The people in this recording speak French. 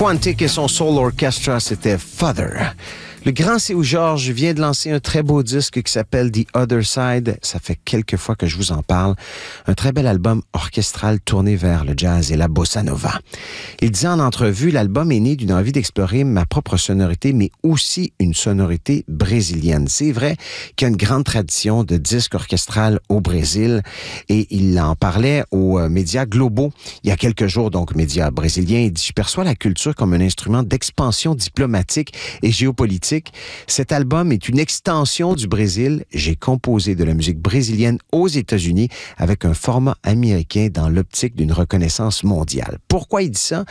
Quantic et son Soul Orchestra, c'était Father. Le grand C.O. Georges vient de lancer un très beau disque qui s'appelle The Other Side. Ça fait quelques fois que je vous en parle. Un très bel album orchestral tourné vers le jazz et la bossa nova. Il disait en entrevue, l'album est né d'une envie d'explorer ma propre sonorité, mais aussi une sonorité brésilienne. C'est vrai qu'il y a une grande tradition de disque orchestral au Brésil et il en parlait aux médias globaux il y a quelques jours, donc médias brésiliens. Il dit « Je perçois la culture comme un instrument d'expansion diplomatique et géopolitique. Cet album est une extension du Brésil. J'ai composé de la musique brésilienne aux États-Unis avec un format américain dans l'optique d'une reconnaissance mondiale. » Pourquoi il dit ça?